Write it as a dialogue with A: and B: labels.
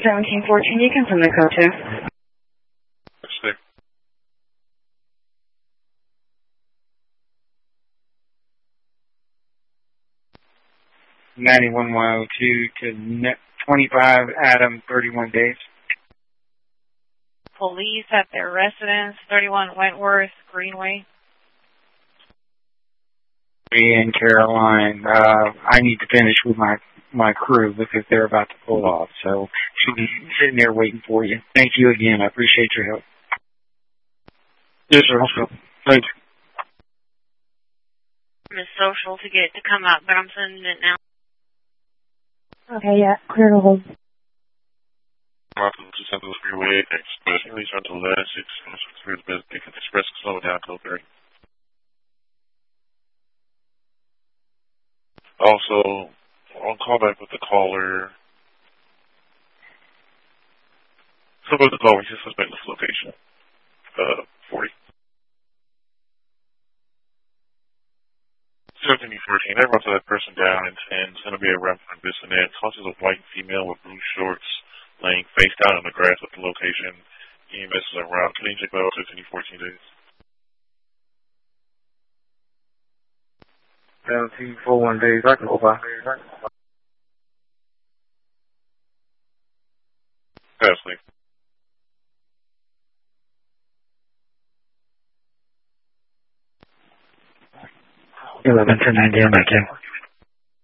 A: 1714, you can send the code to.
B: Six.
C: 91-102 to 25 Adam, 31 days.
D: Police at their residence, 31 Wentworth Greenway.
C: And Caroline, I need to finish with my crew because they're about to pull off. So she'll be sitting there waiting for you. Thank you again. I appreciate your help.
B: Yes, sir. Thanks.
D: Miss Social to get to come out, but I'm sending it now.
A: Okay, yeah, clear to hold.
B: Welcome to St. Louis Freeway Express. Please run to the last 6 Express slow down code 30. Also, on callback with the caller. So with the caller, we just suspect this location. 40. 1714. That runs that person down in 10. It's going to be a reference from Bissonnet. Tosses a white female with blue shorts laying face down in the grass at the location. EMS is en route. Can you check that out 1714 days?
C: 1741 days. I can go by.
B: Fastly.
C: 11 to 90, I'm back in.